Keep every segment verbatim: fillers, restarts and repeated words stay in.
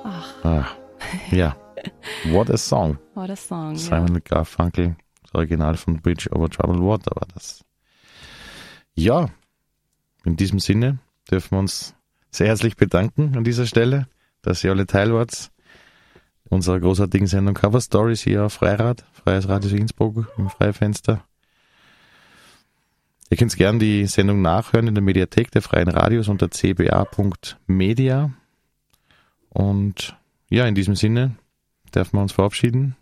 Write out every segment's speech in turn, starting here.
Ach. Ach, ja. What a Song. What a Song, Simon ja. Garfunkel, das Original von Bridge over Troubled Water war das. Ja, in diesem Sinne dürfen wir uns sehr herzlich bedanken an dieser Stelle, dass ihr alle Teil wart unserer großartigen Sendung Cover Stories hier auf Freirad, Freies Radio Innsbruck im Freifenster. Ihr könnt gerne die Sendung nachhören in der Mediathek der Freien Radios unter c b a punkt media. Und ja, in diesem Sinne dürfen wir uns verabschieden.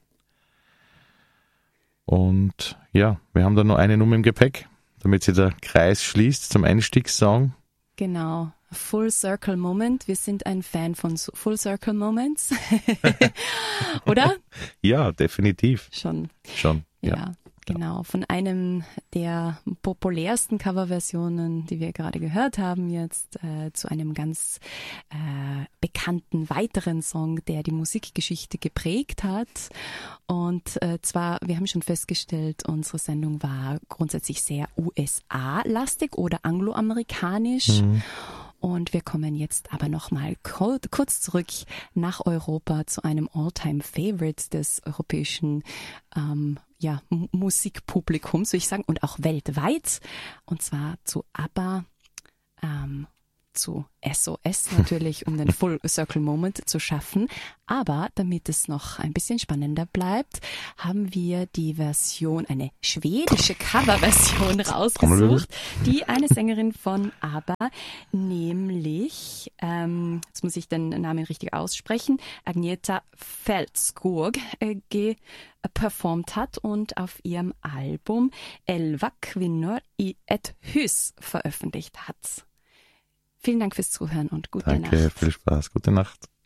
Und ja, wir haben da noch eine Nummer im Gepäck, damit sich der Kreis schließt zum Einstiegssong. Genau. Full Circle Moment. Wir sind ein Fan von Full Circle Moments. Oder? Ja, definitiv. Schon. Schon, ja. Ja, genau. Von einem der populärsten Coverversionen, die wir gerade gehört haben, jetzt äh, zu einem ganz äh, bekannten weiteren Song, der die Musikgeschichte geprägt hat. Und äh, zwar, wir haben schon festgestellt, unsere Sendung war grundsätzlich sehr U S A-lastig oder angloamerikanisch. Mhm. Und wir kommen jetzt aber nochmal kurz zurück nach Europa zu einem All-Time-Favorite des europäischen ähm, ja, M- Musikpublikums, würde ich sagen, und auch weltweit. Und zwar zu ABBA, ähm, zu S O S natürlich, um den Full Circle Moment zu schaffen. Aber damit es noch ein bisschen spannender bleibt, haben wir die Version, eine schwedische Coverversion rausgesucht, die eine Sängerin von ABBA, nämlich, ähm, jetzt muss ich den Namen richtig aussprechen, Agneta Fältskog, äh, ge- performt hat und auf ihrem Album Elva kvinnor i ett hus veröffentlicht hat. Vielen Dank fürs Zuhören und gute Danke, Nacht. viel Spaß, gute Nacht.